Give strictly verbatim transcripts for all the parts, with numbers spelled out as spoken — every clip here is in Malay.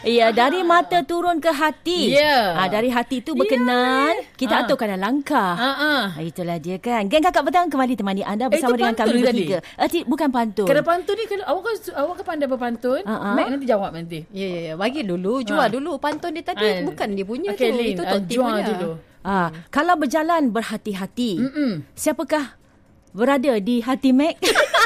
Ya, dari mata turun ke hati. Ya. Ah, dari hati tu berkenan, Ya. kita Ah. aturkan langkah. Ah, ah. Ah, itulah dia kan. Geng Kakak Petang kembali temani anda Eh, bersama itu dengan pantun kami tadi? bertiga. Eh, ti- bukan pantun. Kalau pantun ni, kalau awak kan, awak kan pandai berpantun, Ah, ah. Mac nanti jawab nanti. Ya, ya, ya. Bagi dulu. Jual Ha. dulu. Pantun dia tadi Ah. bukan dia punya Okey, tu. Lin, Itu ah, Tok T jual punya. dulu. Ah, kalau berjalan berhati-hati, Mm-mm. siapakah berada di hati Mac?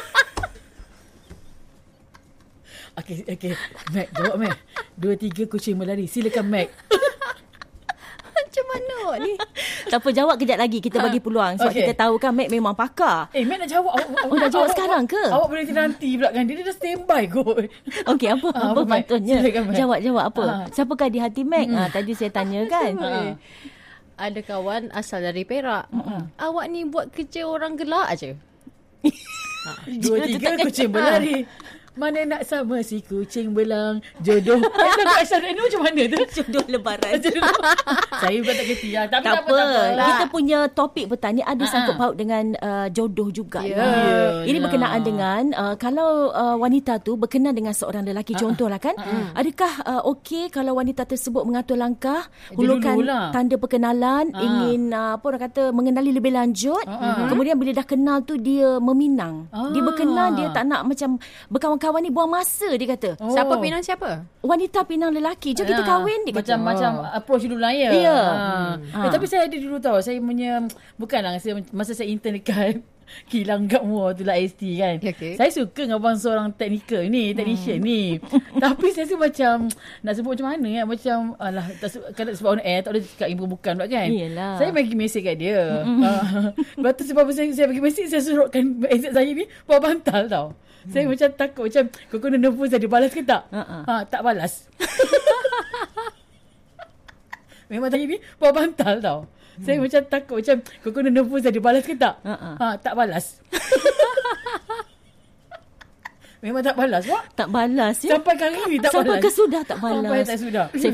Okey, okey. Mac, jawab Mac. Dua, tiga, kucing berlari. Silakan Mac. Macam mana awak ni? Tak apa, jawab kejap lagi. Kita bagi peluang. Sebab Okey. kita tahu kan Mac memang pakar. Eh, Mac nak jawab. Awak, Oh, dah jawab awak, sekarang awak, ke? Awak boleh nanti pula kan. Dia dah standby kot. Okey, apa, Ah, apa apa, Mac? pantunnya? Silakan, Mac. Jawab-jawab apa? Ah. Siapakah di hati Mac? Ah, tadi saya tanya kan. Ah. Ada kawan asal dari Perak. Awak ni buat kerja orang gelak aje. Dua, tiga, kucing berlari. Mana nak sama si kucing belang. Jodoh. Eh, lagu Aisyah Reno macam mana tu? Jodoh lebaran. Saya bukan tak kerti. Ya. Tapi Tak tak, apa, apa, tak apa. kita punya topik petang ni ada Ah, sangkut ah. paut dengan uh, jodoh juga. Ya. Ya. Ini Yalah. berkenaan dengan uh, kalau uh, wanita tu berkenan dengan seorang lelaki, contohlah kan, adakah uh, okey kalau wanita tersebut mengatur langkah, Dia hulurkan dululah. tanda perkenalan, Ah. ingin uh, apa orang kata mengenali lebih lanjut, Ah, ah. kemudian bila dah kenal tu dia meminang. Ah. Dia berkenan, dia tak nak macam berkawan-kawan ni buang masa, dia kata. Oh. Siapa pinang siapa? Wanita pinang lelaki, jom kita Ah, kahwin, dia kata. Macam macam approach dulu lah ya. Ya. Ah. Hmm. Eh, tapi saya ada dulu tahu. Saya punya bukanlah saya, masa saya intern dekat Kilang Kat Muar tu lah S T kan. Okey. Saya suka dengan abang seorang teknikal ni, technician Hmm. ni. Tapi saya rasa macam nak sebut macam mana kan, macam alah tak sebut, kalau sebab on air tak boleh cakap info bukan pula kan. Yelah. Saya bagi mesej kat dia. Ah. Lepas tu sebab saya, saya bagi mesej, saya suruhkan exit saya ni buat bantal tau. Saya Hmm. macam takut macam kau kena nervous dia balas ke tak? Uh-uh. Ha, tak balas. Memang tadi ni buat bantal tau. Hmm. Saya macam takut macam kau kena nervous dia balas ke tak? Uh-uh. Ha, tak balas. Memang tak balas. Wak. Tak balas ya. Sampai kali ni tak Sampai balas. ke sudah tak balas. Sampai tak sudah. Saya